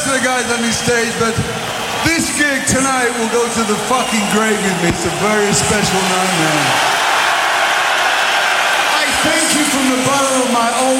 to the guys on the stage, but this gig tonight will go to the fucking grave with me. It's a very special night, man. I thank you from the bottom of my own